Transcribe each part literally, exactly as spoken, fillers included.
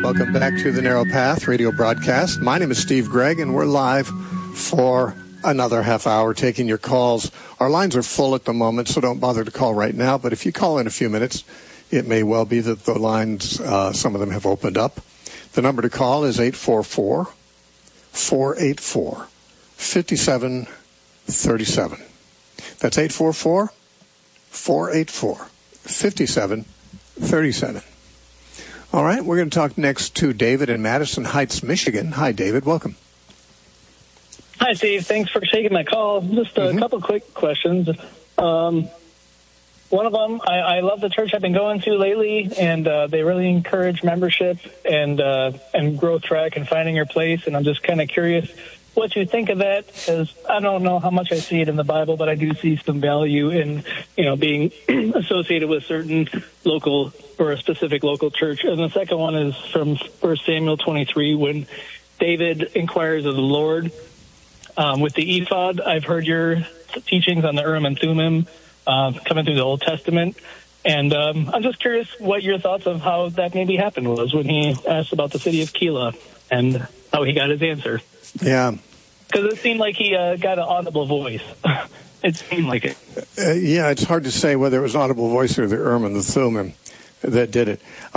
Welcome back to the Narrow Path radio broadcast. My name is Steve Gregg, and we're live for another half hour taking your calls. Our lines are full at the moment, so don't bother to call right now. But if you call in a few minutes, it may well be that the lines, uh, some of them have opened up. The number to call is eight four four, four eight four, five seven three seven. That's eight four four, four eight four, five seven three seven. All right, we're going to talk next to David in Madison Heights, Michigan. Hi, David. Welcome. Hi, Steve. Thanks for taking my call. Just a mm-hmm. couple quick questions. Um, one of them, I, I love the church I've been going to lately, and uh, they really encourage membership and uh, and growth track and finding your place. And I'm just kind of curious what you think of that, because I don't know how much I see it in the Bible, but I do see some value in, you know, being associated with certain local or a specific local church. And the second one is from First Samuel twenty-three, when David inquires of the Lord um, with the ephod. I've heard your teachings on the Urim and Thummim uh, coming through the Old Testament. And um, I'm just curious what your thoughts of how that maybe happened was when he asked about the city of Keilah and how he got his answer. Yeah. Because it seemed like he uh, got an audible voice. It seemed like it. Uh, yeah, it's hard to say whether it was an audible voice or the Urim and the Thummim that did it. Uh,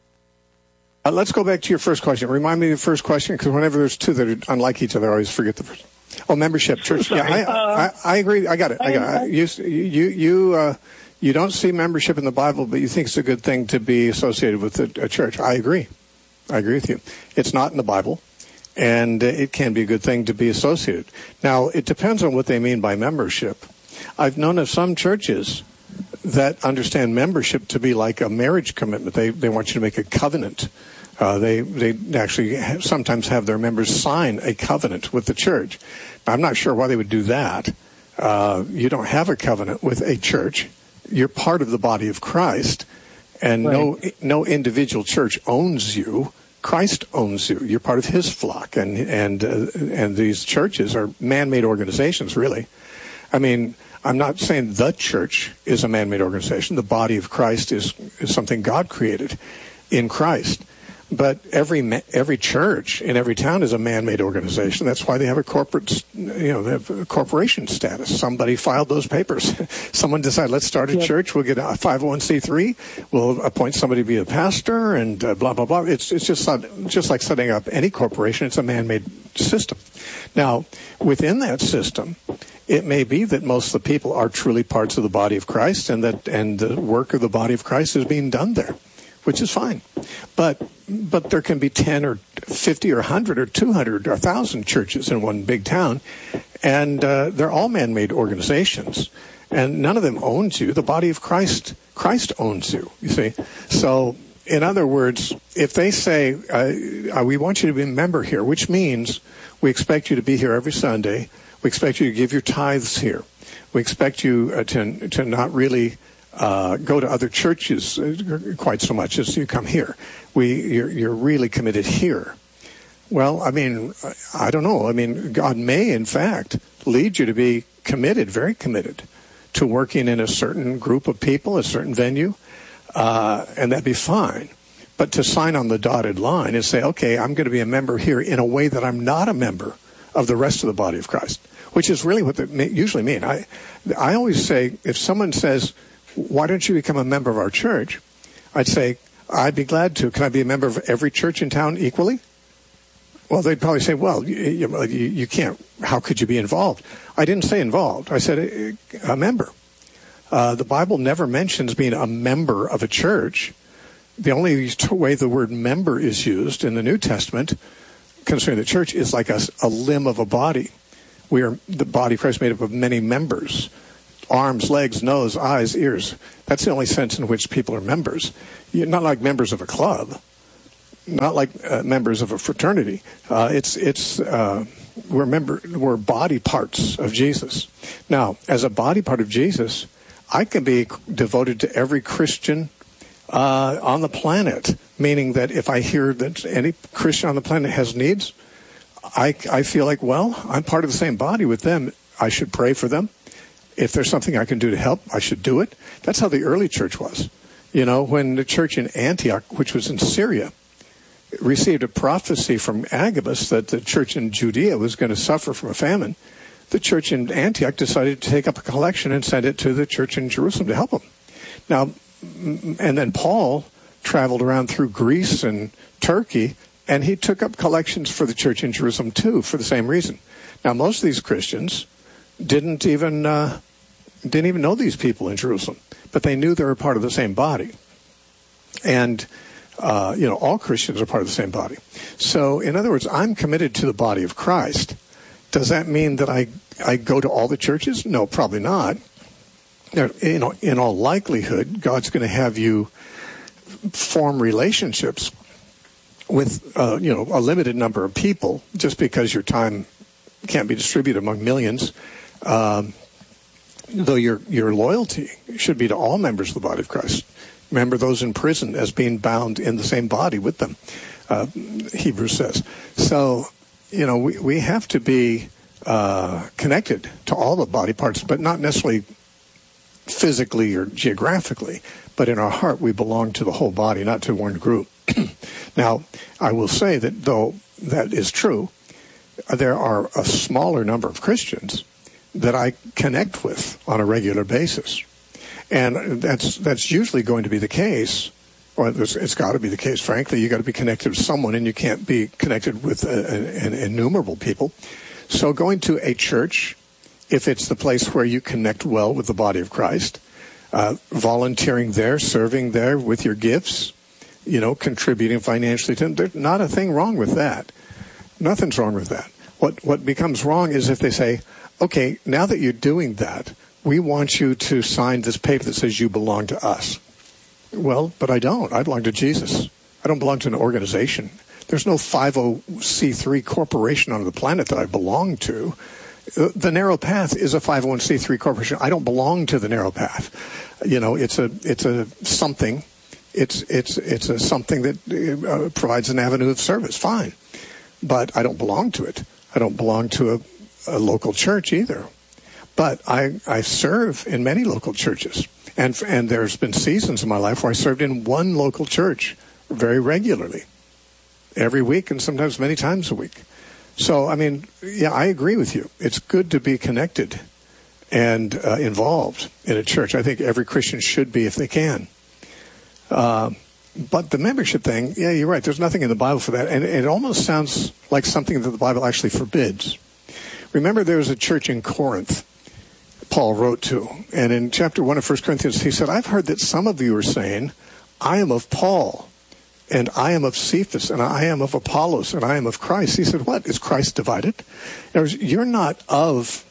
uh, let's go back to your first question. Remind me of the first question, because whenever there's two that are unlike each other, I always forget the first. Oh, membership, church. Yeah, I, uh, I, I agree. I got it. I got it. You, you, you, uh, you don't see membership in the Bible, but you think it's a good thing to be associated with a, a church. I agree. I agree with you. It's not in the Bible. And it can be a good thing to be associated. Now, it depends on what they mean by membership. I've known of some churches that understand membership to be like a marriage commitment. They they want you to make a covenant. Uh, they they actually have, sometimes have their members sign a covenant with the church. Now, I'm not sure why they would do that. Uh, you don't have a covenant with a church. You're part of the body of Christ, and right. no no individual church owns you. Christ owns you. You're part of his flock, and and uh, and these churches are man-made organizations, really. I mean, I'm not saying the church is a man-made organization. The body of Christ is, is something God created in Christ. But every ma- every church in every town is a man-made organization. That's why they have a corporate, you know, they have a corporation status. Somebody filed those papers. Someone decided, let's start a yep. church. We'll get a five oh one c three. We'll appoint somebody to be a pastor, and uh, blah blah blah. It's it's just not, just like setting up any corporation. It's a man-made system. Now, within that system, it may be that most of the people are truly parts of the body of Christ, and that and the work of the body of Christ is being done there, which is fine. But but there can be ten or fifty or one hundred or two hundred or one thousand churches in one big town, and uh, they're all man-made organizations, and none of them owns you. The body of Christ, Christ owns you, you see. So, in other words, if they say, uh, we want you to be a member here, which means we expect you to be here every Sunday, we expect you to give your tithes here, we expect you uh, to to not really Uh, go to other churches quite so much as you come here. We, you're, you're really committed here. Well, I mean, I don't know. I mean, God may, in fact, lead you to be committed, very committed, to working in a certain group of people, a certain venue, uh, and that'd be fine. But to sign on the dotted line and say, okay, I'm going to be a member here in a way that I'm not a member of the rest of the body of Christ, which is really what they usually mean. I, I always say, if someone says, why don't you become a member of our church? I'd say, I'd be glad to. Can I be a member of every church in town equally? Well, they'd probably say, well, you, you, you can't. How could you be involved? I didn't say involved. I said a, a member. Uh, the Bible never mentions being a member of a church. The only way the word member is used in the New Testament concerning the church is like a, a limb of a body. We are the body of Christ made up of many members. Arms, legs, nose, eyes, ears. That's the only sense in which people are members. You're not like members of a club, not like uh, members of a fraternity. Uh, it's it's uh, we're member we're body parts of Jesus. Now, as a body part of Jesus, I can be devoted to every Christian uh, on the planet. Meaning that if I hear that any Christian on the planet has needs, I I feel like, well, I'm part of the same body with them. I should pray for them. If there's something I can do to help, I should do it. That's how the early church was. You know, when the church in Antioch, which was in Syria, received a prophecy from Agabus that the church in Judea was going to suffer from a famine, the church in Antioch decided to take up a collection and send it to the church in Jerusalem to help them. Now, and then Paul traveled around through Greece and Turkey, and he took up collections for the church in Jerusalem too, for the same reason. Now, most of these Christians didn't even uh, didn't even know these people in Jerusalem, but they knew they were part of the same body. And uh, you know, all Christians are part of the same body. So, in other words, I'm committed to the body of Christ. Does that mean that I, I go to all the churches? No, probably not. You know, in all likelihood, God's going to have you form relationships with, uh, you know, a limited number of people, just because your time can't be distributed among millions. Um, though your your loyalty should be to all members of the body of Christ. Remember those in prison as being bound in the same body with them, uh, Hebrews says. So, you know, we, we have to be uh, connected to all the body parts, but not necessarily physically or geographically, but in our heart we belong to the whole body, not to one group. Now, I will say that though that is true, there are a smaller number of Christians that I connect with on a regular basis. And that's that's usually going to be the case, or it's got to be the case, frankly. You've got to be connected with someone, and you can't be connected with an innumerable people. So going to a church, if it's the place where you connect well with the body of Christ, uh, volunteering there, serving there with your gifts, you know, contributing financially to them, there's not a thing wrong with that. Nothing's wrong with that. What what becomes wrong is if they say, okay, now that you're doing that, we want you to sign this paper that says you belong to us. Well, but I don't. I belong to Jesus. I don't belong to an organization. There's no five oh one c three corporation on the planet that I belong to. The Narrow Path is a five oh one c three corporation. I don't belong to the Narrow Path. You know, it's a it's a something. It's it's it's a something that uh, provides an avenue of service. Fine, but I don't belong to it. I don't belong to a, a local church either. But I, I serve in many local churches. And and there's been seasons in my life where I served in one local church very regularly, every week and sometimes many times a week. So, I mean, yeah, I agree with you. It's good to be connected and uh, involved in a church. I think every Christian should be if they can. Uh, but the membership thing, yeah, you're right. There's nothing in the Bible for that. And it almost sounds like something that the Bible actually forbids. Remember, there was a church in Corinth Paul wrote to. And in chapter one of First Corinthians, he said, I've heard that some of you are saying, I am of Paul, and I am of Cephas, and I am of Apollos, and I am of Christ. He said, what? Is Christ divided? In other words, you're not of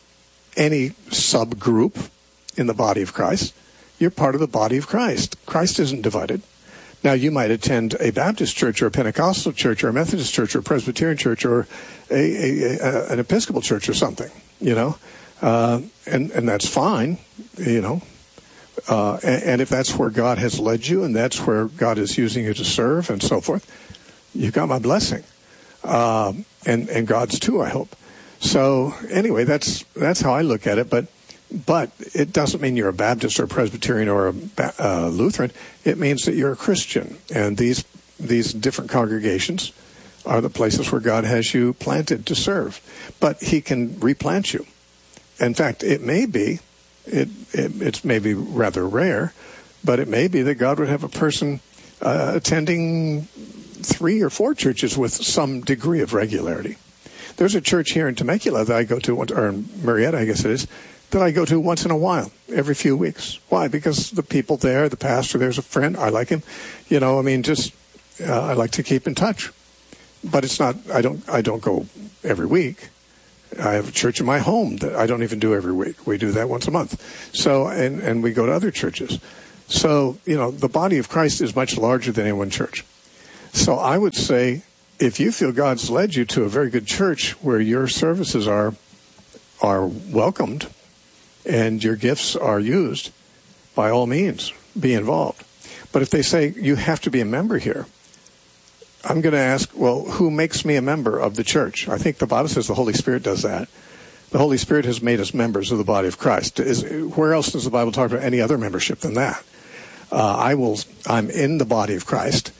any subgroup in the body of Christ. You're part of the body of Christ. Christ isn't divided. Now, you might attend a Baptist church or a Pentecostal church or a Methodist church or a Presbyterian church or a, a, a, an Episcopal church or something, you know. Uh, and, and that's fine, you know. Uh, and, and if that's where God has led you and that's where God is using you to serve and so forth, you've got my blessing. Um, and, and God's too, I hope. So anyway, that's that's how I look at it. But but it doesn't mean you're a Baptist or a Presbyterian or a uh, Lutheran. It means that you're a Christian. And these these different congregations are the places where God has you planted to serve. But he can replant you. In fact, it may be, it, it it's maybe rather rare, but it may be that God would have a person uh, attending three or four churches with some degree of regularity. There's a church here in Temecula that I go to, or in Marietta, I guess it is, that I go to once in a while, every few weeks. Why? Because the people there, the pastor there's a friend, I like him. You know, I mean, just uh, I like to keep in touch. But it's not, I don't, I don't go every week. I have a church in my home that I don't even do every week. We do that once a month. So, and, and we go to other churches. So, you know, the body of Christ is much larger than any one church. So I would say, if you feel God's led you to a very good church where your services are are welcomed and your gifts are used, by all means, be involved. But if they say you have to be a member here, I'm going to ask, well, who makes me a member of the church? I think the Bible says the Holy Spirit does that. The Holy Spirit has made us members of the body of Christ. Is, where else does the Bible talk about any other membership than that? Uh, I will. I'm in the body of Christ,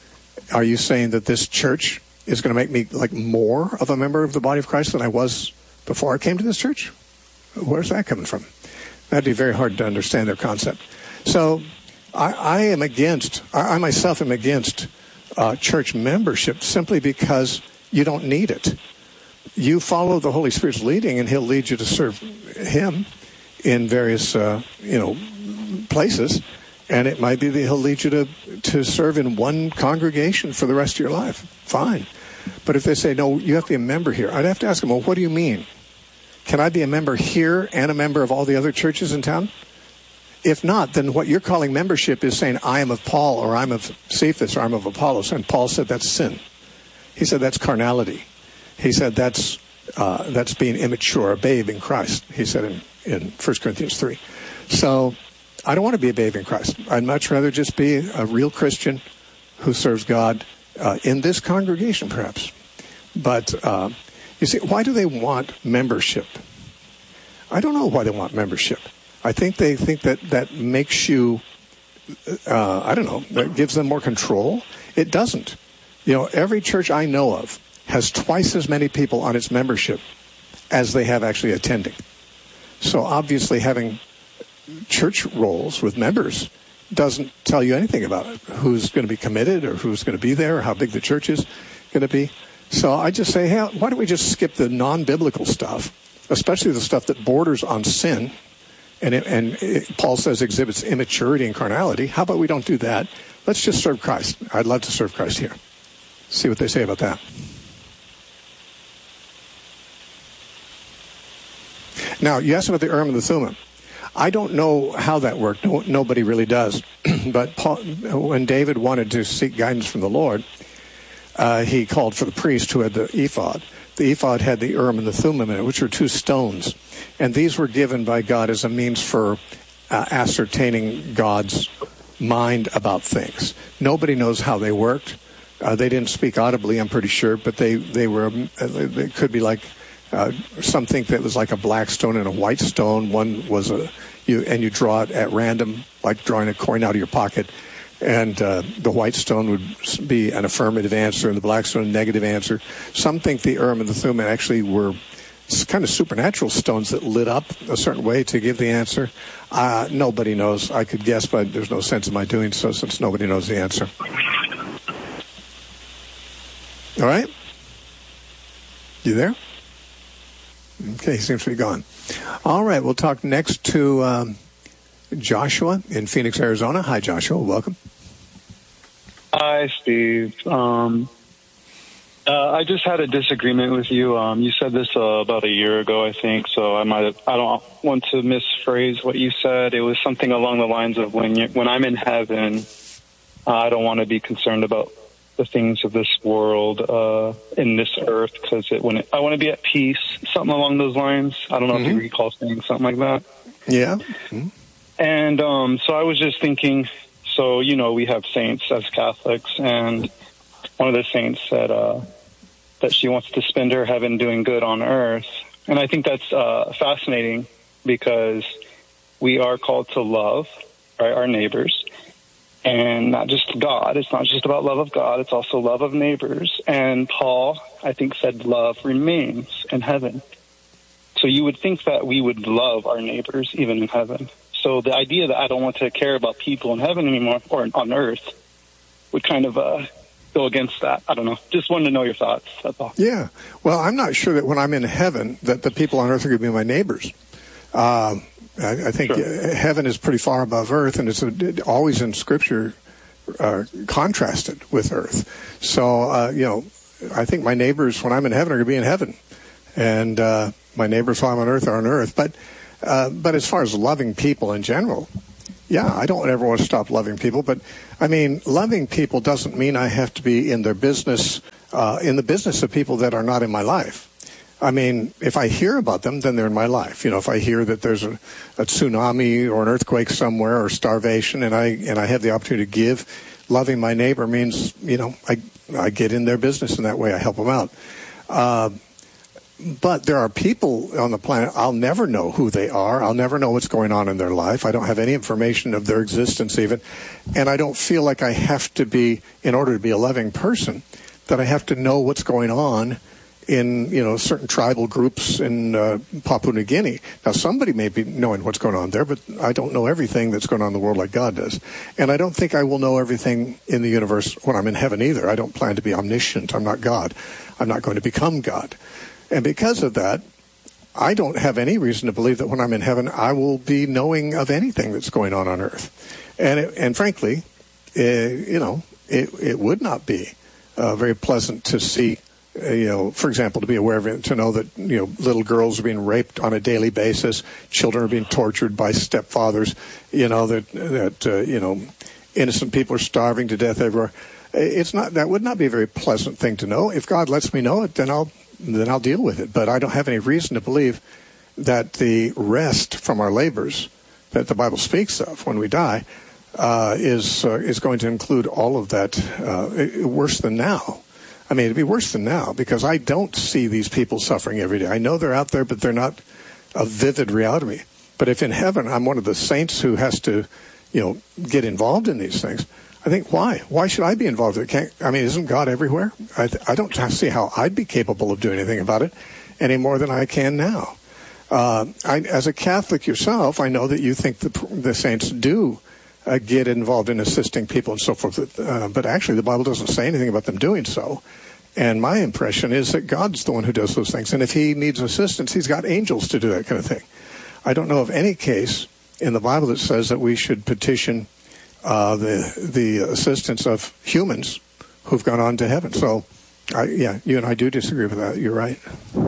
are you saying that this church is going to make me like more of a member of the body of Christ than I was before I came to this church? Where's that coming from? That'd be very hard to understand their concept. So I, I am against, I, I myself am against uh, church membership simply because you don't need it. You follow the Holy Spirit's leading, and he'll lead you to serve him in various, uh, you know, places. And it might be that he'll lead you to, to serve in one congregation for the rest of your life. Fine. But if they say, no, you have to be a member here, I'd have to ask them, well, what do you mean? Can I be a member here and a member of all the other churches in town? If not, then what you're calling membership is saying, I am of Paul, or I'm of Cephas, or I'm of Apollos. And Paul said that's sin. He said that's carnality. He said that's uh, that's being immature, a babe in Christ, he said in, in First Corinthians three. So I don't want to be a babe in Christ. I'd much rather just be a real Christian who serves God uh, in this congregation, perhaps. But uh, you see, why do they want membership? I don't know why they want membership. I think they think that that makes you, uh, I don't know, that gives them more control. It doesn't. You know, every church I know of has twice as many people on its membership as they have actually attending. So obviously having church rolls with members doesn't tell you anything about it, who's going to be committed or who's going to be there or how big the church is going to be. So I just say, hey, why don't we just skip the non-biblical stuff, especially the stuff that borders on sin, and, it, and it, Paul says exhibits immaturity and carnality. How about we don't do that? Let's just serve Christ. I'd love to serve Christ here. See what they say about that. Now, you asked about the Urim and the Thummim. I don't know how that worked. No, nobody really does. But Paul, when David wanted to seek guidance from the Lord, uh, he called for the priest who had the ephod. The ephod had the Urim and the Thummim in it, which were two stones. And these were given by God as a means for uh, ascertaining God's mind about things. Nobody knows how they worked. Uh, they didn't speak audibly, I'm pretty sure, but they, they were, uh, they could be like, Uh, something that was like a black stone and a white stone. One was a, you, and you draw it at random, like drawing a coin out of your pocket. And uh, the white stone would be an affirmative answer, and the black stone a negative answer. Some think the Urim and the Thummim actually were kind of supernatural stones that lit up a certain way to give the answer. Uh, nobody knows. I could guess, but there's no sense in my doing so since nobody knows the answer. All right? You there? Okay, he seems to be gone. All right, we'll talk next to um, Joshua in Phoenix, Arizona. Hi, Joshua. Welcome. Hi, Steve. Um, uh, I just had a disagreement with you. Um, you said this uh, about a year ago, I think, so I might have, I don't want to misphrase what you said. It was something along the lines of when you when I'm in heaven, uh, I don't want to be concerned about the things of this world uh, in this earth, because it, when it, I want to be at peace, something along those lines. I don't know mm-hmm. if you recall saying something like that. Yeah. Mm-hmm. And um, so I was just thinking, so, you know, we have saints as Catholics, and one of the saints said uh, that she wants to spend her heaven doing good on earth. And I think that's uh, fascinating, because we are called to love, right, our neighbors. And not just God. It's not just about love of God. It's also love of neighbors. And Paul, I think, said love remains in heaven. So you would think that we would love our neighbors even in heaven. So the idea that I don't want to care about people in heaven anymore, or on earth, would kind of uh, go against that. I don't know. Just wanted to know your thoughts. That's all. Yeah. Well, I'm not sure that when I'm in heaven that the people on earth are going to be my neighbors. Um, I, I think sure. Heaven is pretty far above earth, and it's a, it, always in Scripture uh, contrasted with earth. So, uh, you know, I think my neighbors, when I'm in heaven, are going to be in heaven. And uh, my neighbors while I'm on earth are on earth. But, uh, but as far as loving people in general, yeah, I don't ever want to stop loving people. But, I mean, loving people doesn't mean I have to be in their business, uh, in the business of people that are not in my life. I mean, if I hear about them, then they're in my life. You know, if I hear that there's a, a tsunami or an earthquake somewhere or starvation, and I and I have the opportunity to give, loving my neighbor means, you know, I I get in their business in that way. I help them out. Uh, but there are people on the planet, I'll never know who they are. I'll never know what's going on in their life. I don't have any information of their existence even. And I don't feel like I have to be, in order to be a loving person, that I have to know what's going on in, you know, certain tribal groups in uh, Papua New Guinea. Now, somebody may be knowing what's going on there, but I don't know everything that's going on in the world like God does. And I don't think I will know everything in the universe when I'm in heaven either. I don't plan to be omniscient. I'm not God. I'm not going to become God. And because of that, I don't have any reason to believe that when I'm in heaven, I will be knowing of anything that's going on on earth. And it, and frankly, uh, you know, it, it would not be uh, very pleasant to see, uh, you know, for example, to be aware of it, to know that, you know, little girls are being raped on a daily basis, children are being tortured by stepfathers, you know, that, that uh, you know, innocent people are starving to death everywhere. It's not, that would not be a very pleasant thing to know. If God lets me know it, then I'll then I'll deal with it. But I don't have any reason to believe that the rest from our labors that the Bible speaks of when we die uh, is uh, is going to include all of that, uh, worse than now. I mean, it'd be worse than now because I don't see these people suffering every day. I know they're out there, but they're not a vivid reality to me. But if in heaven I'm one of the saints who has to, you know, get involved in these things, I think, why? Why should I be involved? It can't, I mean, isn't God everywhere? I, I don't see how I'd be capable of doing anything about it any more than I can now. Uh, I, as a Catholic yourself, I know that you think the, the saints do uh, get involved in assisting people and so forth, uh, but actually the Bible doesn't say anything about them doing so. And my impression is that God's the one who does those things. And if he needs assistance, he's got angels to do that kind of thing. I don't know of any case in the Bible that says that we should petition Uh, the the assistance of humans who've gone on to heaven. So, I, yeah, you and I do disagree with that. You're right.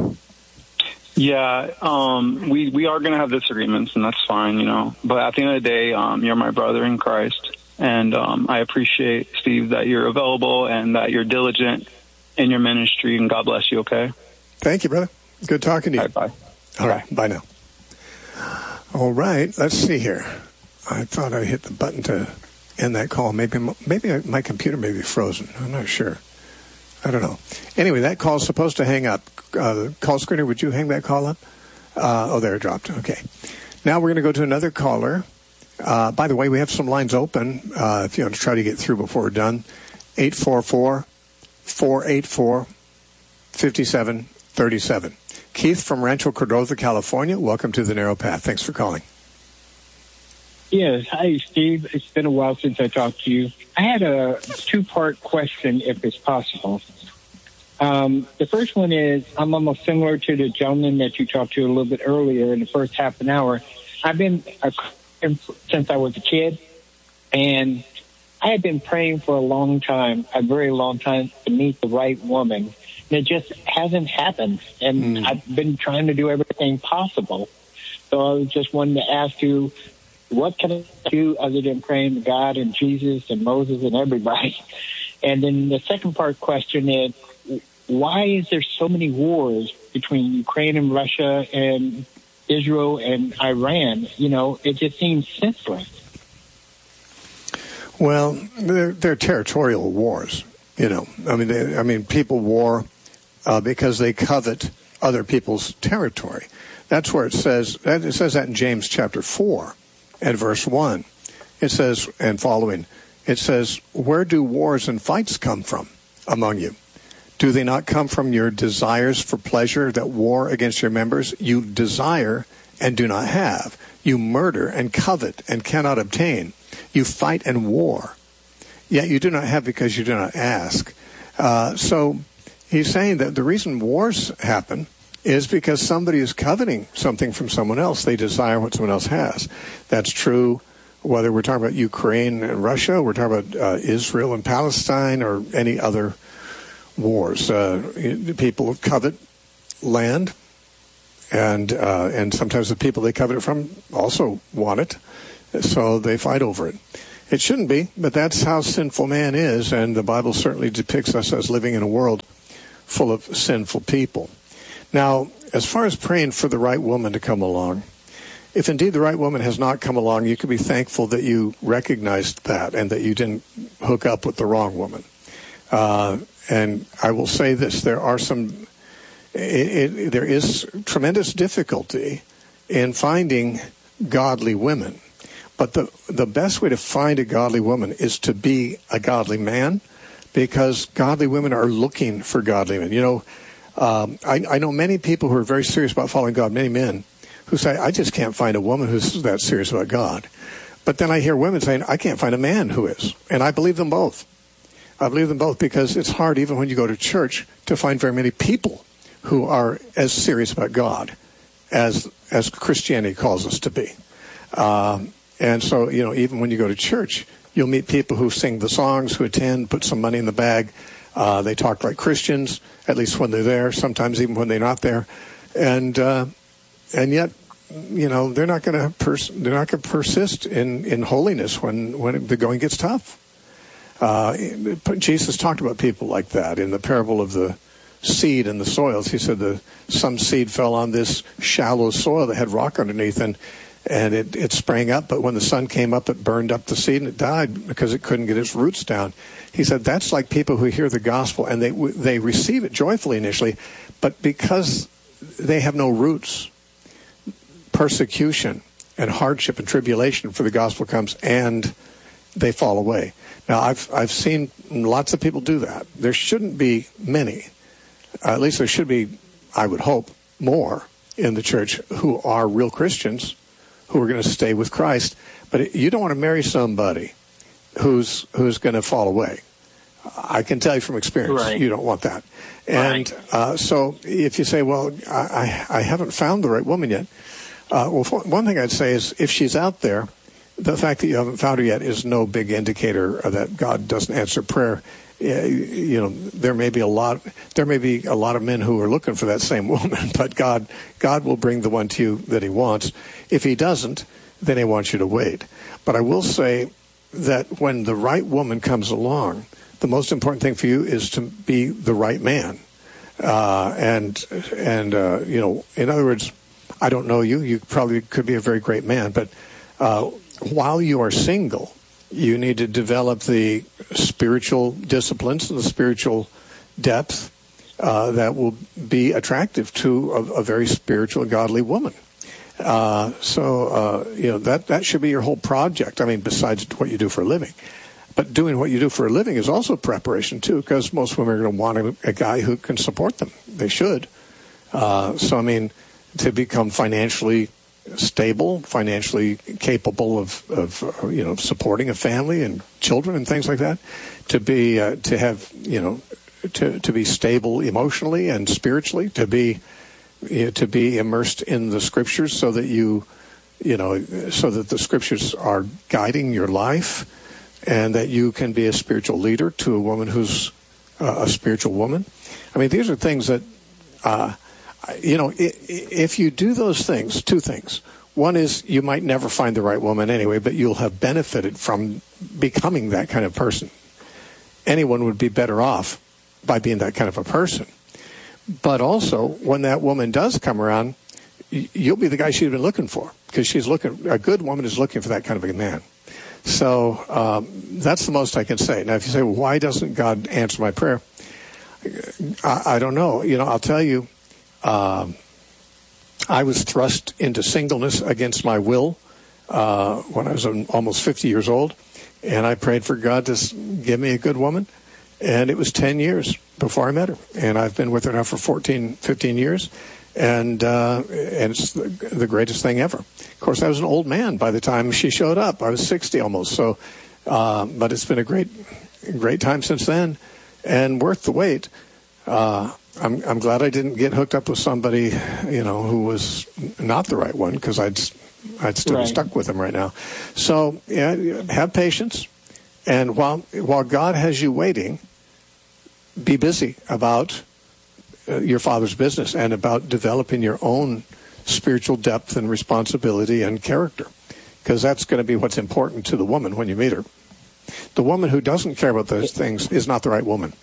Yeah, um, we we are going to have disagreements, and that's fine, you know. But at the end of the day, um, you're my brother in Christ, and um, I appreciate, Steve, that you're available and that you're diligent in your ministry, and God bless you, okay? Thank you, brother. Good talking to you. All right, bye. All right, bye now. All right, let's see here. I thought I hit the button to end that call. Maybe maybe my computer may be frozen. I'm not sure. I don't know. Anyway, that call's supposed to hang up. Uh, call screener, would you hang that call up? Uh, oh, there it dropped. Okay. Now we're going to go to another caller. Uh, by the way, we have some lines open uh, if you want to try to get through before we're done. eight four four, four eight four, five seven three seven. Keith from Rancho Cordova, California. Welcome to The Narrow Path. Thanks for calling. Yes. Hi, Steve. It's been a while since I talked to you. I had a two-part question, if it's possible. Um, the first one is, I'm almost similar to the gentleman that you talked to a little bit earlier in the first half an hour. I've been a Christian since I was a kid, and I had been praying for a long time, a very long time, to meet the right woman. And it just hasn't happened, and mm. I've been trying to do everything possible. So I was just wanting to ask you, what can I do other than praying to God and Jesus and Moses and everybody? And then the second part question is, why is there so many wars between Ukraine and Russia and Israel and Iran? You know, it just seems senseless. Well, they're, they're territorial wars. You know, I mean, they, I mean, people war uh, because they covet other people's territory. That's where it says. It says that in James chapter four. At verse one, it says, and following, it says, where do wars and fights come from among you? Do they not come from your desires for pleasure that war against your members? You desire and do not have. You murder and covet and cannot obtain. You fight and war. Yet you do not have because you do not ask. Uh, so he's saying that the reason wars happen is because somebody is coveting something from someone else. They desire what someone else has. That's true whether we're talking about Ukraine and Russia, we're talking about uh, Israel and Palestine, or any other wars. Uh, people covet land, and uh, and sometimes the people they covet it from also want it, so they fight over it. It shouldn't be, but that's how sinful man is, and the Bible certainly depicts us as living in a world full of sinful people. Now, as far as praying for the right woman to come along, if indeed the right woman has not come along, you can be thankful that you recognized that and that you didn't hook up with the wrong woman. Uh, and I will say this, there are some it, it, there is tremendous difficulty in finding godly women. But the the best way to find a godly woman is to be a godly man, because godly women are looking for godly men. You know, um, I, I know many people who are very serious about following God, many men, who say, I just can't find a woman who's that serious about God. But then I hear women saying, I can't find a man who is. And I believe them both. I believe them both because it's hard, even when you go to church, to find very many people who are as serious about God as as Christianity calls us to be. Um, and so, you know, even when you go to church, you'll meet people who sing the songs, who attend, put some money in the bag. Uh, they talk like Christians, at least when they're there, sometimes even when they're not there. And uh, and yet, you know, they're not going to pers- they're not going to persist in, in holiness when, when the going gets tough. Uh, Jesus talked about people like that in the parable of the seed and the soils. He said the some seed fell on this shallow soil that had rock underneath, and and it, it sprang up, but when the sun came up, it burned up the seed and it died because it couldn't get its roots down. He said that's like people who hear the gospel and they they receive it joyfully initially, but because they have no roots, persecution and hardship and tribulation for the gospel comes and they fall away. Now, I've I've seen lots of people do that. There shouldn't be many. Uh, at least there should be, I would hope, more in the church who are real Christians, who are going to stay with Christ. But it, you don't want to marry somebody who's who's going to fall away. I can tell you from experience, right. You don't want that. And right. uh, so if you say, well, I, I haven't found the right woman yet, uh, well, one thing I'd say is if she's out there, the fact that you haven't found her yet is no big indicator that God doesn't answer prayer. You know, there may be a lot, there may be a lot of men who are looking for that same woman, but God, God will bring the one to you that He wants. If He doesn't, then He wants you to wait. But I will say that when the right woman comes along, the most important thing for you is to be the right man. Uh, and and uh, you know, in other words, I don't know you. You probably could be a very great man, but uh, while you are single, you need to develop the spiritual disciplines and the spiritual depth uh, that will be attractive to a, a very spiritual, godly woman. Uh, so, uh, you know, that, that should be your whole project. I mean, besides what you do for a living. But doing what you do for a living is also preparation, too, because most women are going to want a, a guy who can support them. They should. Uh, so, I mean, to become financially stable, financially capable of, of uh, you know, supporting a family and children and things like that, to be uh, to have, you know, to to be stable emotionally and spiritually, to be you know, to be immersed in the Scriptures, so that you, you know, so that the Scriptures are guiding your life, and that you can be a spiritual leader to a woman who's uh, a spiritual woman. I mean, these are things that. Uh, You know, if you do those things, two things. One is you might never find the right woman anyway, but you'll have benefited from becoming that kind of person. Anyone would be better off by being that kind of a person. But also, when that woman does come around, you'll be the guy she's been looking for, because she's looking. A good woman is looking for that kind of a man. So um, that's the most I can say. Now, if you say, well, why doesn't God answer my prayer? I, I don't know. You know, I'll tell you. Um, I was thrust into singleness against my will uh, when I was almost fifty years old, and I prayed for God to give me a good woman, and it was ten years before I met her, and I've been with her now for fourteen, fifteen years, and uh, and it's the, the greatest thing ever. Of course, I was an old man by the time she showed up. I was sixty almost, so uh, but it's been a great, great time since then, and worth the wait. Uh, I'm, I'm glad I didn't get hooked up with somebody, you know, who was not the right one, because I'd I'd still right. be stuck with him right now. So yeah, have patience, and while while God has you waiting, be busy about uh, your Father's business and about developing your own spiritual depth and responsibility and character, because that's going to be what's important to the woman when you meet her. The woman who doesn't care about those things is not the right woman.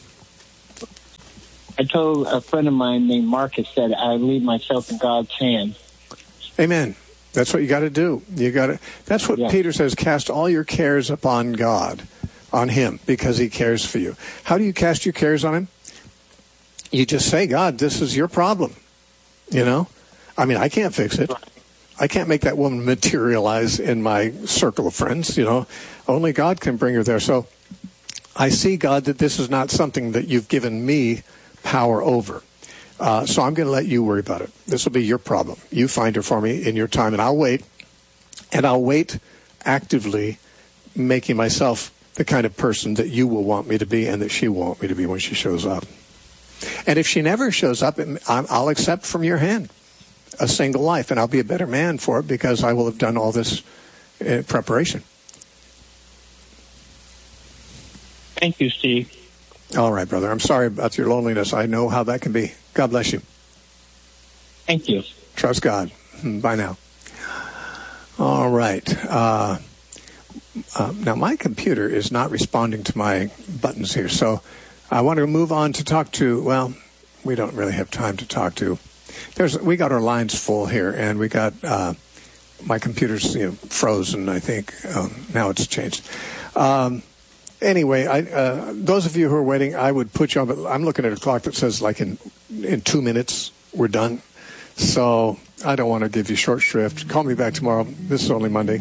I told a friend of mine named Marcus that I leave myself in God's hands. Amen. That's what you got to do. You got to. That's what yeah. Peter says. Cast all your cares upon God, on Him, because He cares for you. How do you cast your cares on Him? you just say, God, this is your problem. You know? I mean, I can't fix it. I can't make that woman materialize in my circle of friends, you know. Only God can bring her there. So I see, God, that this is not something that you've given me power over. Uh, so I'm going to let you worry about it. This will be your problem. You find her for me in your time, and I'll wait. And I'll wait actively, making myself the kind of person that you will want me to be and that she will want me to be when she shows up. And if she never shows up, I'll accept from your hand a single life, and I'll be a better man for it because I will have done all this uh, preparation. Thank you, Steve. All right, brother. I'm sorry about your loneliness. I know how that can be. God bless you. Thank you. Trust God. Bye now. All right. Uh, uh, now, my computer is not responding to my buttons here, so I want to move on to talk to, well, we don't really have time to talk to. There's, we got our lines full here, and we got, uh, my computer's, you know, frozen, I think. Um, now it's changed. Um, anyway, I, uh, those of you who are waiting, I would put you on, but I'm looking at a clock that says like in, in two minutes, we're done. So I don't want to give you short shrift. Call me back tomorrow. This is only Monday.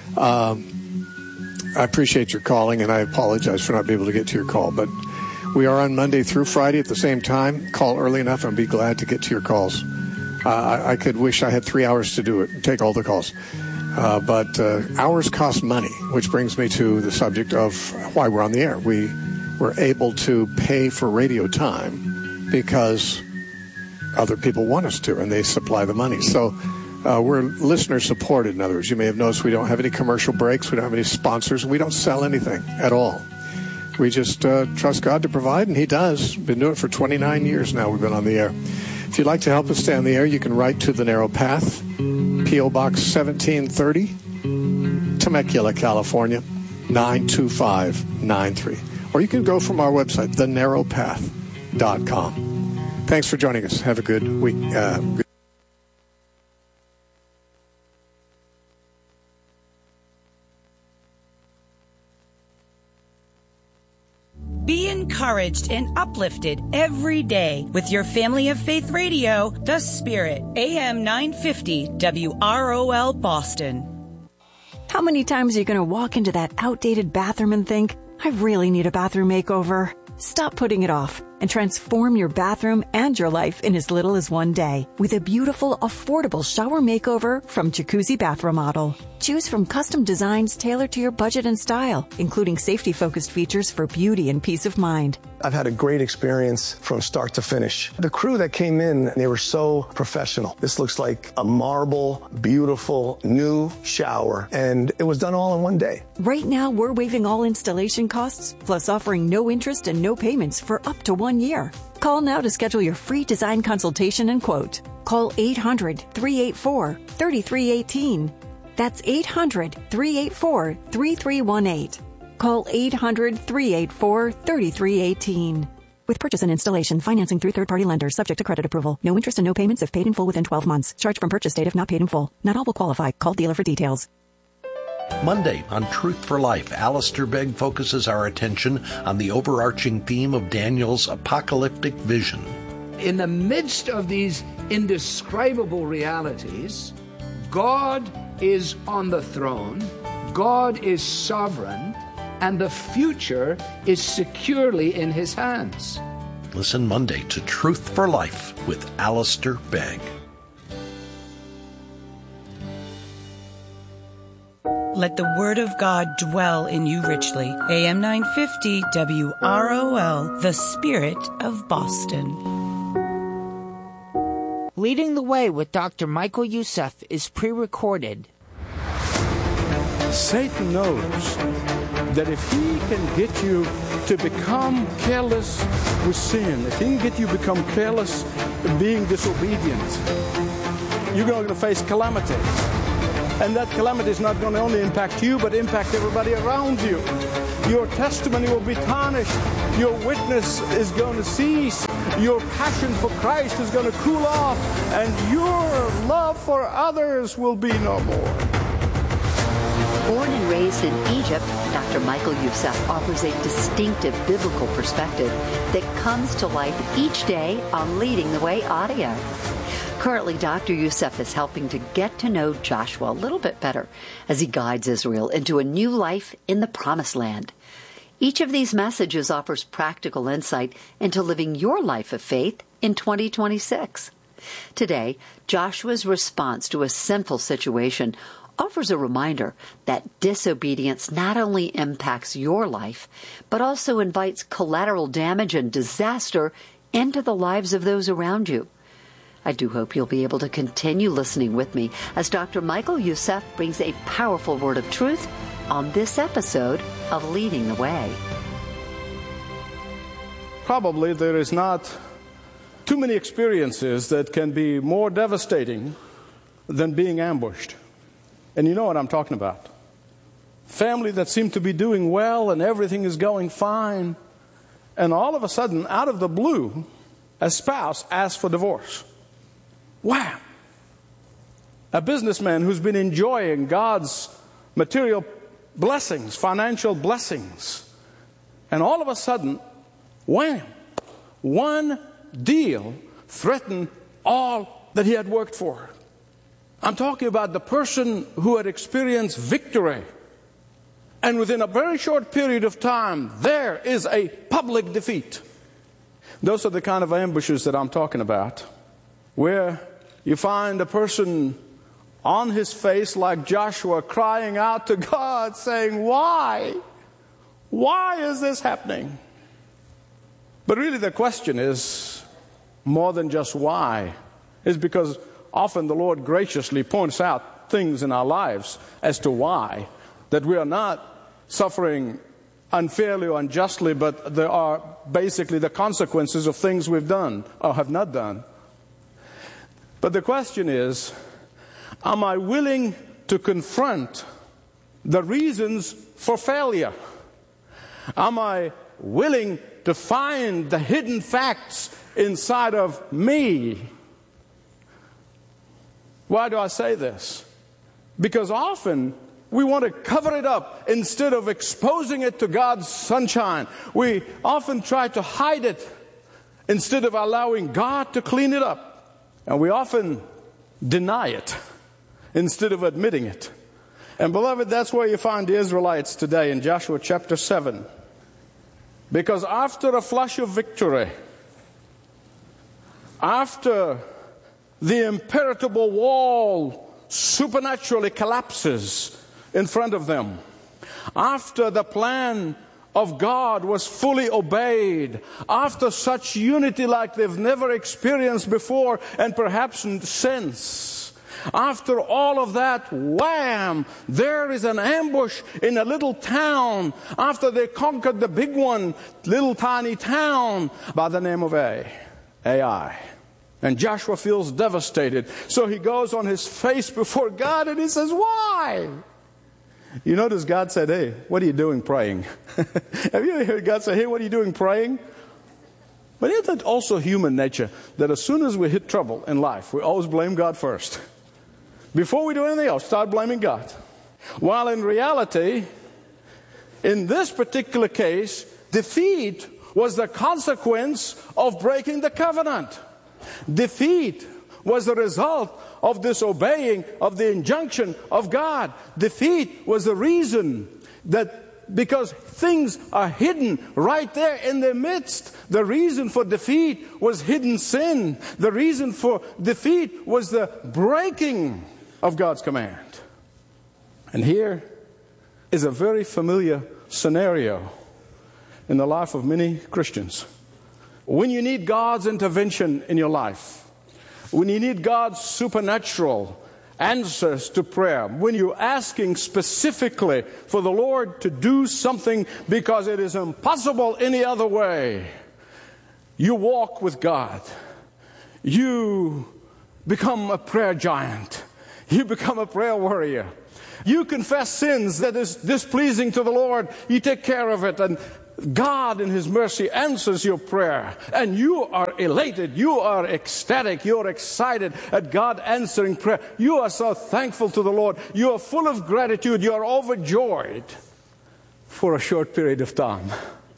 Um, I appreciate your calling, and I apologize for not being able to get to your call, but we are on Monday through Friday at the same time. Call early enough and be glad to get to your calls. Uh, I, I could wish I had three hours to do it and take all the calls. Uh, but uh, hours cost money, which brings me to the subject of why we're on the air. We were able to pay for radio time because other people want us to, and they supply the money. So uh, we're listener supported, in other words. You may have noticed we don't have any commercial breaks. We don't have any sponsors. We don't sell anything at all. We just uh, trust God to provide, and He does. Been doing it for twenty-nine years now. We've been on the air. If you'd like to help us stay on the air, you can write to The Narrow Path, P O Box seventeen thirty, Temecula, California, nine two five nine three. Or you can go from our website, the narrow path dot com. Thanks for joining us. Have a good week. Uh, good Be encouraged and uplifted every day with your Family of Faith Radio, The Spirit, A M nine fifty W R O L Boston. How many times are you going to walk into that outdated bathroom and think, I really need a bathroom makeover? Stop putting it off and transform your bathroom and your life in as little as one day with a beautiful, affordable shower makeover from Jacuzzi Bath Remodel. Choose from custom designs tailored to your budget and style, including safety-focused features for beauty and peace of mind. I've had a great experience from start to finish. The crew that came in, they were so professional. This looks like a marble, beautiful, new shower, and it was done all in one day. Right now, we're waiving all installation costs, plus offering no interest and no payments for up to one year. Call now to schedule your free design consultation and quote. Call eight hundred, three eight four, three three one eight. That's eight hundred, three eight four, three three one eight. Call eight hundred, three eight four, three three one eight. With purchase and installation, financing through third-party lenders, subject to credit approval. No interest and no payments if paid in full within twelve months. Charge from purchase date if not paid in full. Not all will qualify. Call dealer for details. Monday on Truth for Life, Alistair Begg focuses our attention on the overarching theme of Daniel's apocalyptic vision. In the midst of these indescribable realities, God is on the throne, God is sovereign, and the future is securely in His hands. Listen Monday to Truth for Life with Alistair Begg. Let the Word of God dwell in you richly. A M nine fifty W R O L, The Spirit of Boston. Leading the Way with Doctor Michael Youssef is pre-recorded. Satan knows that if he can get you to become careless with sin, if he can get you to become careless being disobedient, you're going to face calamity. And that calamity is not going to only impact you, but impact everybody around you. Your testimony will be tarnished. Your witness is going to cease. Your passion for Christ is going to cool off. And your love for others will be no more. Born and raised in Egypt, Doctor Michael Youssef offers a distinctive biblical perspective that comes to life each day on Leading the Way audio. Currently, Doctor Youssef is helping to get to know Joshua a little bit better as he guides Israel into a new life in the Promised Land. Each of these messages offers practical insight into living your life of faith in twenty twenty-six. Today, Joshua's response to a sinful situation offers a reminder that disobedience not only impacts your life, but also invites collateral damage and disaster into the lives of those around you. I do hope you'll be able to continue listening with me as Doctor Michael Youssef brings a powerful word of truth on this episode of Leading the Way. Probably there is not too many experiences that can be more devastating than being ambushed. And you know what I'm talking about. Family that seem to be doing well and everything is going fine. And all of a sudden, out of the blue, a spouse asks for divorce. Wham! A businessman who's been enjoying God's material blessings, financial blessings. And all of a sudden, wham! One deal threatened all that he had worked for. I'm talking about the person who had experienced victory. And within a very short period of time, there is a public defeat. Those are the kind of ambushes that I'm talking about, where you find a person on his face like Joshua crying out to God saying, why? Why is this happening? But really the question is more than just why. It's because often the Lord graciously points out things in our lives as to why, that we are not suffering unfairly or unjustly, but there are basically the consequences of things we've done or have not done. But the question is, am I willing to confront the reasons for failure? Am I willing to find the hidden facts inside of me? Why do I say this? Because often we want to cover it up instead of exposing it to God's sunshine. We often try to hide it instead of allowing God to clean it up. And we often deny it instead of admitting it. And beloved, that's where you find the Israelites today in Joshua chapter seven. Because after a flush of victory, after the impenetrable wall supernaturally collapses in front of them, after the plan of God was fully obeyed, after such unity like they've never experienced before and perhaps since, after all of that, wham, there is an ambush in a little town. After they conquered the big one, little tiny town by the name of Ai. Ai. And Joshua feels devastated. So he goes on his face before God and he says, why? You notice God said, hey, what are you doing praying? Have you ever heard God say, hey, what are you doing praying? But isn't that also human nature, that as soon as we hit trouble in life, we always blame God first? Before we do anything else, start blaming God. While in reality, in this particular case, defeat was the consequence of breaking the covenant. Defeat was the result of disobeying of the injunction of God. Defeat was the reason that, because things are hidden right there in their midst, the reason for defeat was hidden sin. The reason for defeat was the breaking of God's command. And here is a very familiar scenario in the life of many Christians. When you need God's intervention in your life, when you need God's supernatural answers to prayer, when you're asking specifically for the Lord to do something because it is impossible any other way, you walk with God. You become a prayer giant. You become a prayer warrior. You confess sins that is displeasing to the Lord. You take care of it. And God in His mercy answers your prayer, and you are elated, you are ecstatic, you are excited at God answering prayer. You are so thankful to the Lord. You are full of gratitude. You are overjoyed for a short period of time.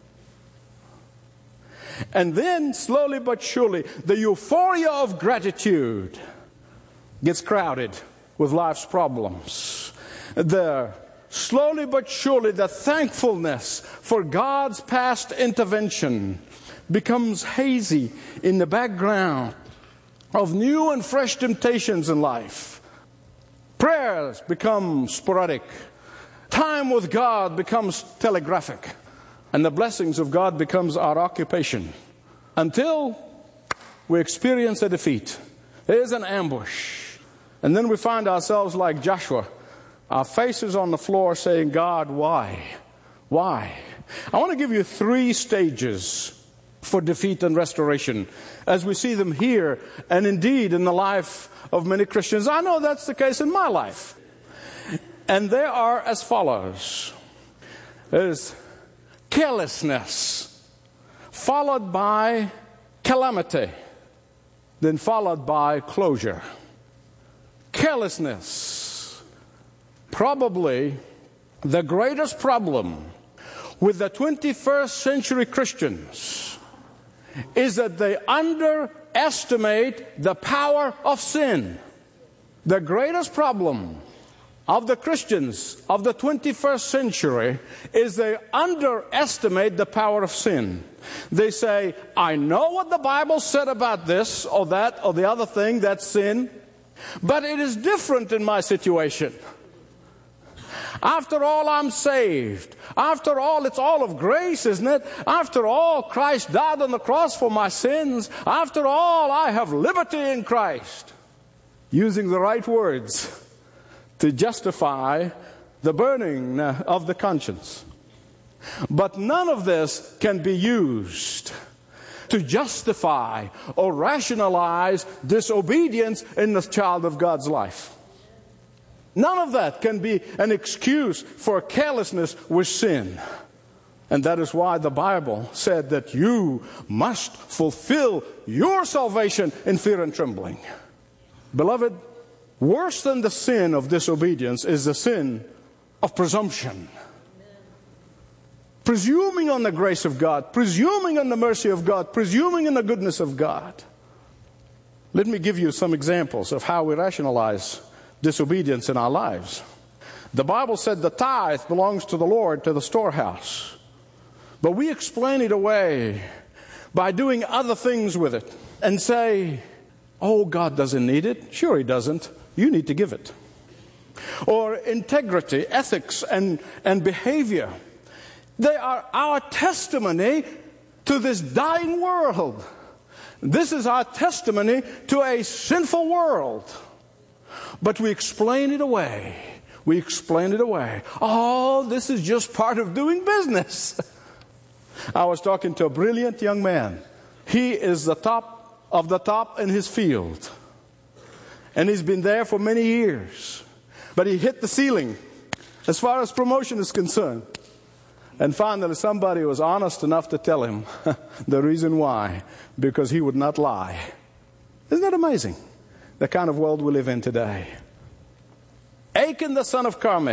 And then, slowly but surely, the euphoria of gratitude gets crowded with life's problems. The Slowly but surely, the thankfulness for God's past intervention becomes hazy in the background of new and fresh temptations in life. Prayers become sporadic. Time with God becomes telegraphic. And the blessings of God becomes our occupation. Until we experience a defeat. There's an ambush. And then we find ourselves like Joshua, our faces on the floor saying, God, why? Why? I want to give you three stages for defeat and restoration as we see them here and indeed in the life of many Christians. I know that's the case in my life. And they are as follows. There's carelessness, followed by calamity, then followed by closure. Carelessness. Probably the greatest problem with the twenty-first century Christians is that they underestimate the power of sin. The greatest problem of the Christians of the twenty-first century is they underestimate the power of sin. They say, I know what the Bible said about this or that or the other thing, that's sin, but it is different in my situation. After all, I'm saved. After all, it's all of grace, isn't it? After all, Christ died on the cross for my sins. After all, I have liberty in Christ. Using the right words to justify the burning of the conscience. But none of this can be used to justify or rationalize disobedience in the child of God's life. None of that can be an excuse for carelessness with sin. And that is why the Bible said that you must fulfill your salvation in fear and trembling. Beloved, worse than the sin of disobedience is the sin of presumption. Presuming on the grace of God, presuming on the mercy of God, presuming on the goodness of God. Let me give you some examples of how we rationalize disobedience in our lives. The Bible said the tithe belongs to the Lord, to the storehouse. But we explain it away by doing other things with it and say, oh, God doesn't need it. Sure, He doesn't. You need to give it. Or integrity, ethics, and, and behavior. They are our testimony to this dying world. This is our testimony to a sinful world. But we explain it away. We explain it away. Oh, this is just part of doing business. I was talking to a brilliant young man. He is the top of the top in his field. And he's been there for many years. But he hit the ceiling as far as promotion is concerned. And finally somebody was honest enough to tell him the reason why. Because he would not lie. Isn't that amazing? The kind of world we live in today. Achan, the son of Carmi,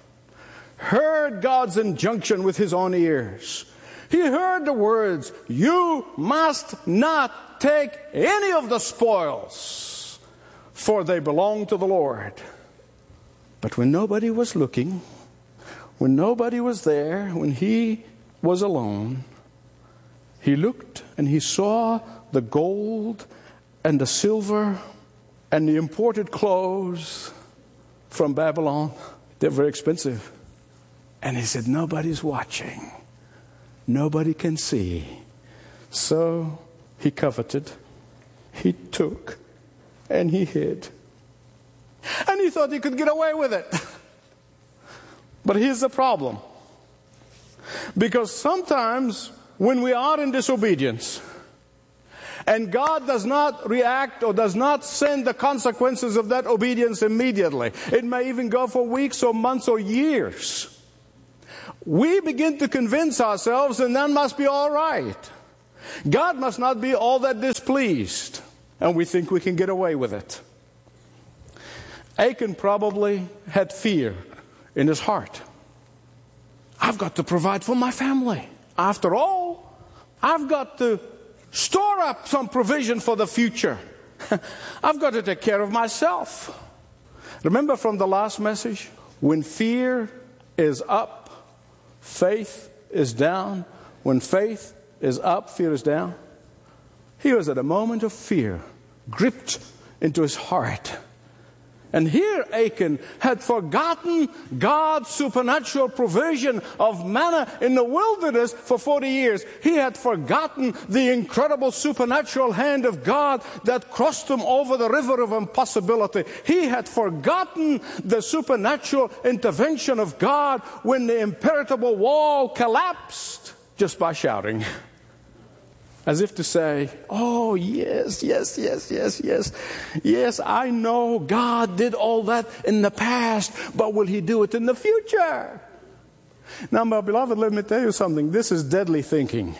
heard God's injunction with his own ears. He heard the words, you must not take any of the spoils, for they belong to the Lord. But when nobody was looking, when nobody was there, when he was alone, he looked and he saw the gold and the silver and the imported clothes from Babylon. They're very expensive. And he said, nobody's watching. Nobody can see. So he coveted, he took, and he hid. And he thought he could get away with it. But here's the problem. Because sometimes when we are in disobedience, and God does not react or does not send the consequences of that obedience immediately. It may even go for weeks or months or years. we begin to convince ourselves, and that must be all right. God must not be all that displeased, and we think we can get away with it. Achan probably had fear in his heart. I've got to provide for my family. After all, I've got to store up some provision for the future. I've got to take care of myself. Remember from the last message, when fear is up, faith is down. When faith is up, fear is down. He was at a moment of fear, gripped into his heart. And here Achan had forgotten God's supernatural provision of manna in the wilderness for forty years. He had forgotten the incredible supernatural hand of God that crossed him over the river of impossibility. He had forgotten the supernatural intervention of God when the impenetrable wall collapsed just by shouting. As if to say, oh, yes, yes, yes, yes, yes. Yes, I know God did all that in the past, but will He do it in the future? Now, my beloved, let me tell you something. This is deadly thinking.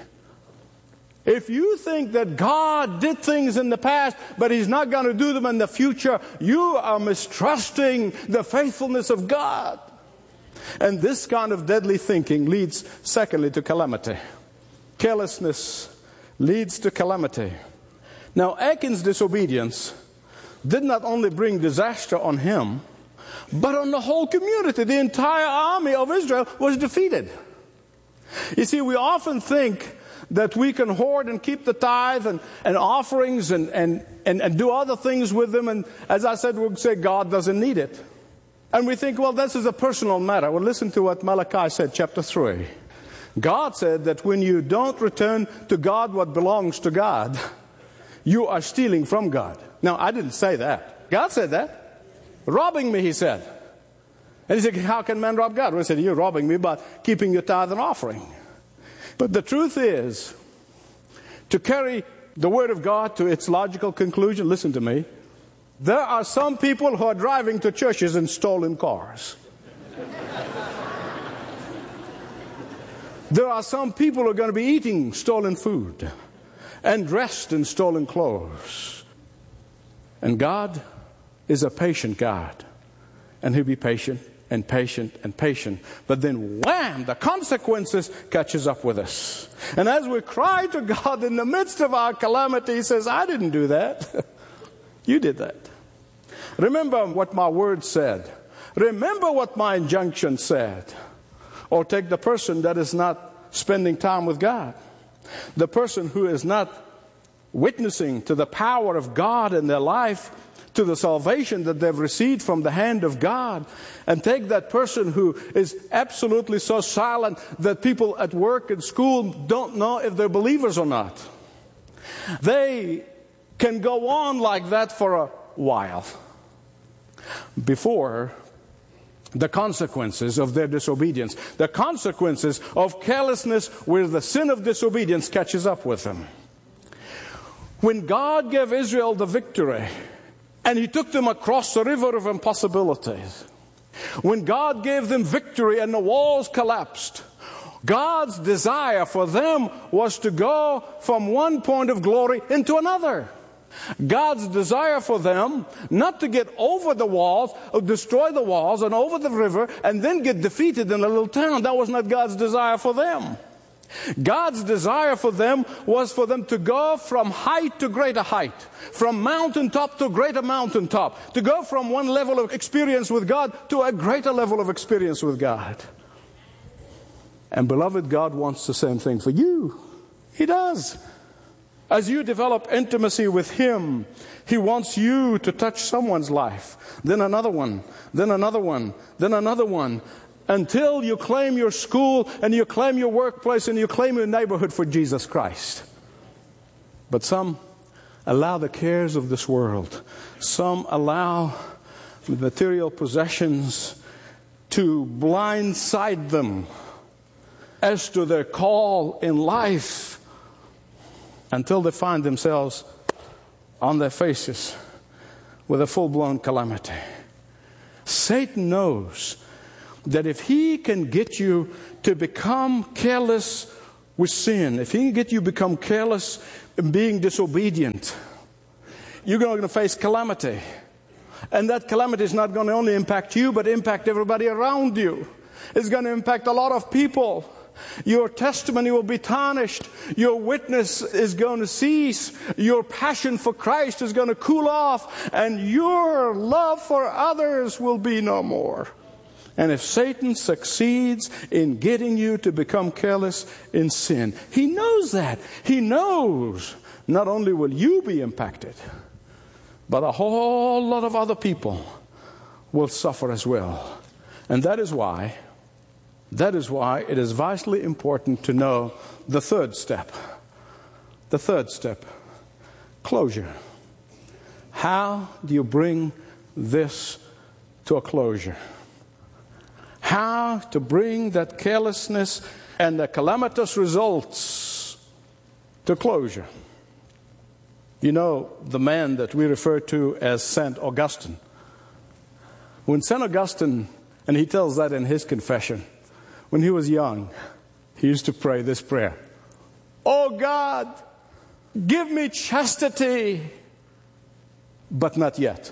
If you think that God did things in the past, but He's not going to do them in the future, you are mistrusting the faithfulness of God. And this kind of deadly thinking leads, secondly, to calamity. Carelessness leads to calamity. Now, Achan's disobedience did not only bring disaster on him, but on the whole community. The entire army of Israel was defeated. You see, we often think that we can hoard and keep the tithe and, and offerings and, and, and, and do other things with them. And as I said, we'll say God doesn't need it. And we think, well, this is a personal matter. Well, listen to what Malachi said, chapter three. God said that when you don't return to God what belongs to God, you are stealing from God. Now, I didn't say that. God said that. Robbing me, He said. And He said, how can man rob God? Well, He said, you're robbing me by keeping your tithe and offering. But the truth is, to carry the Word of God to its logical conclusion, listen to me, there are some people who are driving to churches in stolen cars. There are some people who are going to be eating stolen food and dressed in stolen clothes. And God is a patient God. And He'll be patient and patient and patient. But then wham, the consequences catches up with us. And as we cry to God in the midst of our calamity, He says, I didn't do that. You did that. Remember what my word said. Remember what my injunction said. Or take the person that is not spending time with God. The person who is not witnessing to the power of God in their life, to the salvation that they've received from the hand of God. And take that person who is absolutely so silent that people at work and school don't know if they're believers or not. They can go on like that for a while before the consequences of their disobedience, the consequences of carelessness where the sin of disobedience catches up with them. When God gave Israel the victory and He took them across the river of impossibilities, when God gave them victory and the walls collapsed, God's desire for them was to go from one point of glory into another. God's desire for them not to get over the walls or destroy the walls and over the river and then get defeated in a little town. That was not God's desire for them. God's desire for them was for them to go from height to greater height, from mountaintop to greater mountaintop, to go from one level of experience with God to a greater level of experience with God. And beloved, God wants the same thing for you. He does. As you develop intimacy with Him, He wants you to touch someone's life, then another one, then another one, then another one, until you claim your school and you claim your workplace and you claim your neighborhood for Jesus Christ. But some allow the cares of this world, some allow the material possessions to blindside them as to their call in life, until they find themselves on their faces with a full-blown calamity. Satan knows that if he can get you to become careless with sin, if he can get you to become careless in being disobedient, you're going to face calamity. And that calamity is not going to only impact you, but impact everybody around you. It's going to impact a lot of people. Your testimony will be tarnished. Your witness is going to cease. Your passion for Christ is going to cool off. And your love for others will be no more. And if Satan succeeds in getting you to become careless in sin, he knows that. He knows not only will you be impacted, but a whole lot of other people will suffer as well. And that is why, that is why it is vitally important to know the third step. The third step, closure. How do you bring this to a closure? How to bring that carelessness and the calamitous results to closure. You know, the man that we refer to as Saint Augustine. When Saint Augustine, and he tells that in his confession, when he was young, he used to pray this prayer. Oh God, give me chastity, but not yet.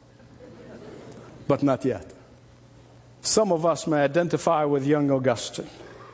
But not yet. Some of us may identify with young Augustine.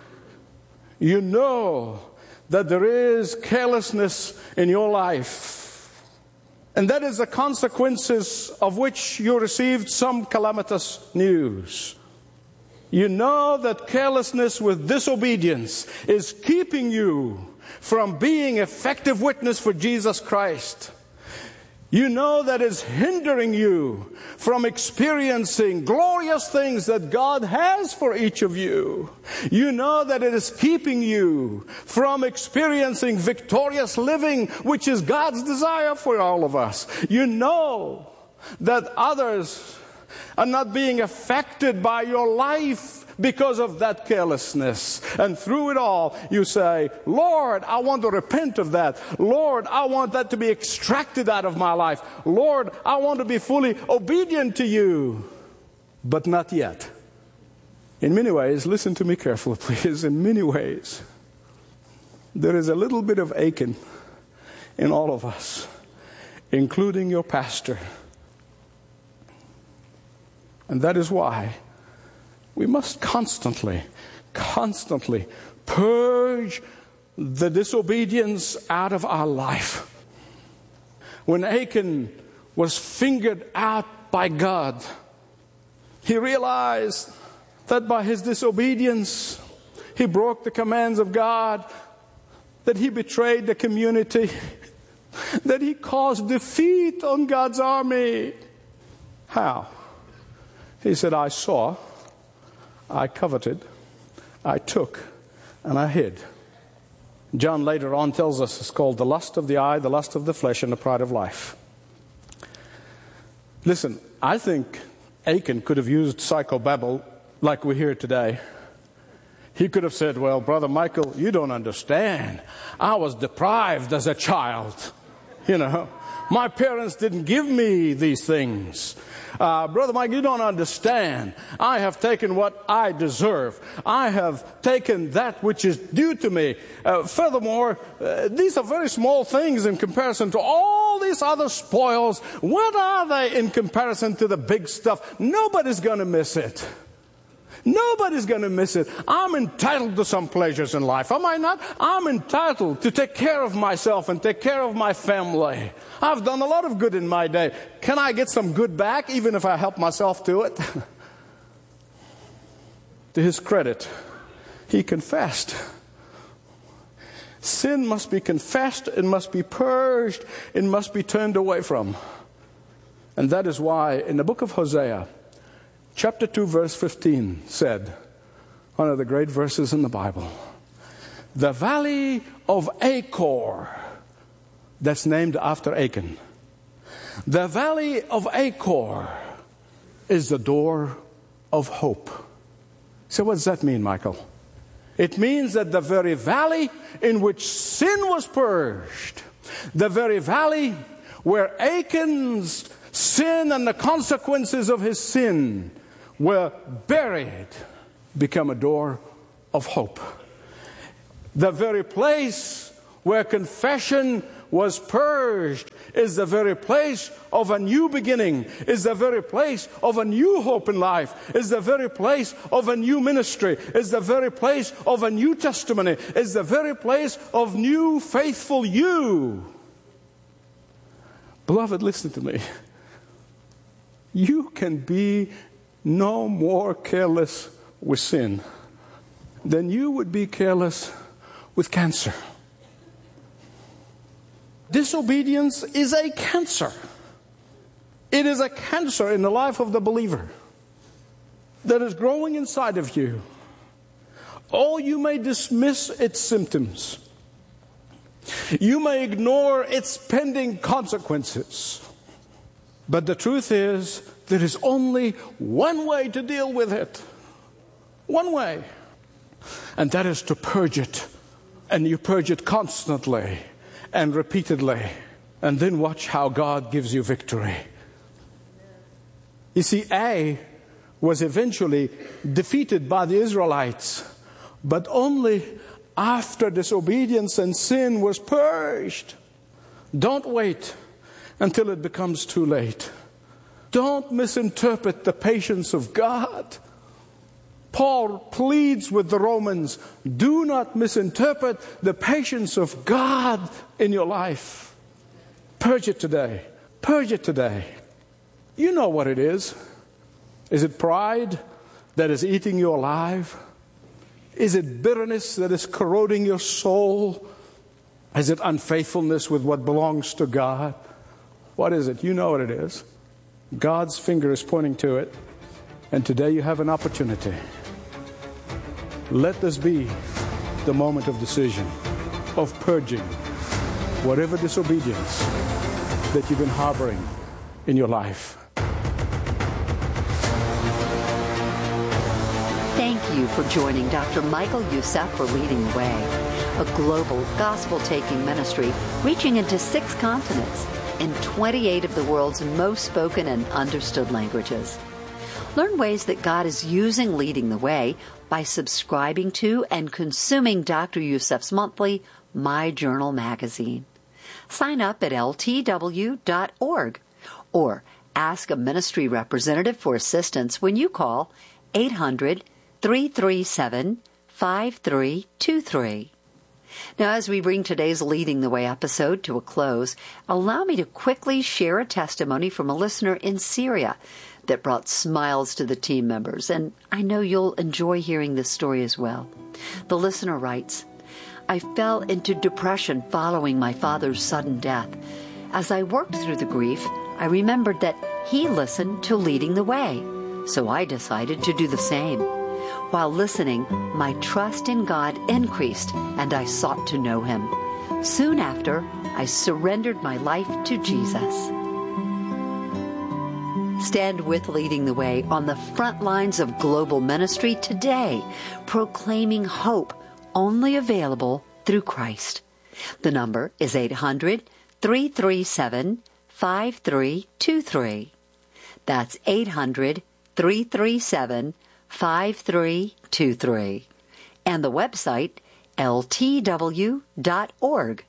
You know that there is carelessness in your life. And that is the consequences of which you received some calamitous news. You know that carelessness with disobedience is keeping you from being effective witness for Jesus Christ. You know that it's hindering you from experiencing glorious things that God has for each of you. You know that it is keeping you from experiencing victorious living, which is God's desire for all of us. You know that others are not being affected by your life because of that carelessness. And through it all, you say, Lord, I want to repent of that. Lord, I want that to be extracted out of my life. Lord, I want to be fully obedient to you. But not yet. In many ways, listen to me carefully, please. In many ways, there is a little bit of Achan in all of us, including your pastor. And that is why we must constantly, constantly purge the disobedience out of our life. When Achan was fingered out by God, he realized that by his disobedience, he broke the commands of God, that he betrayed the community, that he caused defeat on God's army. How? He said, I saw, I coveted, I took, and I hid. John later on tells us it's called the lust of the eye, the lust of the flesh, and the pride of life. Listen, I think Achan could have used psychobabble like we hear today. He could have said, well, Brother Michael, you don't understand. I was deprived as a child. You know, my parents didn't give me these things. Uh, Brother Mike, you don't understand. I have taken what I deserve. I have taken that which is due to me. Uh, furthermore, uh, these are very small things in comparison to all these other spoils. What are they in comparison to the big stuff? Nobody's going to miss it. Nobody's going to miss it. I'm entitled to some pleasures in life, am I not? I'm entitled to take care of myself and take care of my family. I've done a lot of good in my day. Can I get some good back, even if I help myself to it? To his credit, he confessed. Sin must be confessed, it must be purged, it must be turned away from. And that is why in the book of Hosea, chapter two, verse fifteen said, one of the great verses in the Bible, the valley of Achor, that's named after Achan. The valley of Achor is the door of hope. So what does that mean, Michael? It means that the very valley in which sin was purged, the very valley where Achan's sin and the consequences of his sin were buried become a door of hope. The very place where confession was purged is the very place of a new beginning, is the very place of a new hope in life, is the very place of a new ministry, is the very place of a new testimony, is the very place of new faithful you. Beloved, listen to me. You can be no more careless with sin than you would be careless with cancer. Disobedience is a cancer. It is a cancer in the life of the believer that is growing inside of you. Oh, you may dismiss its symptoms. You may ignore its pending consequences. But the truth is, there is only one way to deal with it. One way. And that is to purge it. And you purge it constantly and repeatedly. And then watch how God gives you victory. You see, A was eventually defeated by the Israelites, but only after disobedience and sin was purged. Don't wait until it becomes too late. Don't misinterpret the patience of God. Paul pleads with the Romans, do not misinterpret the patience of God in your life. Purge it today. Purge it today. You know what it is. Is it pride that is eating you alive? Is it bitterness that is corroding your soul? Is it unfaithfulness with what belongs to God? What is it? You know what it is. God's finger is pointing to it. And today you have an opportunity. Let this be the moment of decision, of purging whatever disobedience that you've been harboring in your life. Thank you for joining Doctor Michael Youssef for Leading the Way, a global gospel-taking ministry reaching into six continents in twenty-eight of the world's most spoken and understood languages. Learn ways that God is using Leading the Way by subscribing to and consuming Doctor Youssef's monthly My Journal magazine. Sign up at L T W dot org or ask a ministry representative for assistance when you call eight hundred, three three seven, five three two three. Now, as we bring today's Leading the Way episode to a close, allow me to quickly share a testimony from a listener in Syria that brought smiles to the team members, and I know you'll enjoy hearing this story as well. The listener writes, I fell into depression following my father's sudden death. As I worked through the grief, I remembered that he listened to Leading the Way, so I decided to do the same. While listening, my trust in God increased, and I sought to know Him. Soon after, I surrendered my life to Jesus. Stand with Leading the Way on the front lines of global ministry today, proclaiming hope only available through Christ. The number is eight hundred, three three seven, five three two three. That's eight hundred, three three seven, five three two three. And the website, L T W dot org.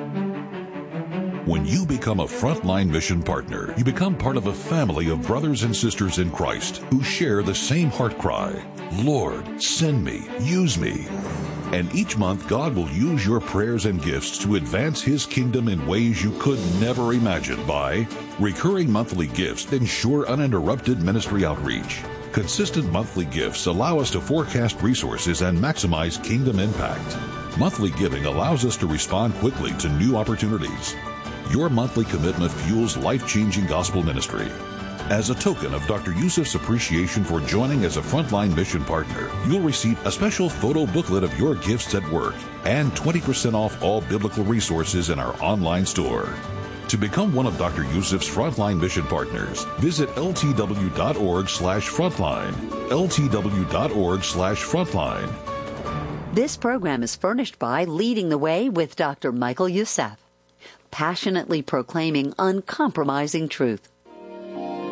When you become a Frontline Mission Partner, you become part of a family of brothers and sisters in Christ who share the same heart cry, Lord, send me, use me. And each month, God will use your prayers and gifts to advance His kingdom in ways you could never imagine by recurring monthly gifts that ensure uninterrupted ministry outreach. Consistent monthly gifts allow us to forecast resources and maximize kingdom impact. Monthly giving allows us to respond quickly to new opportunities. Your monthly commitment fuels life-changing gospel ministry. As a token of Doctor Youssef's appreciation for joining as a Frontline Mission Partner, you'll receive a special photo booklet of your gifts at work and twenty percent off all biblical resources in our online store. To become one of Doctor Youssef's Frontline Mission Partners, visit L T W dot org slash frontline. L T W dot org slash frontline. This program is furnished by Leading the Way with Doctor Michael Youssef, passionately proclaiming uncompromising truth.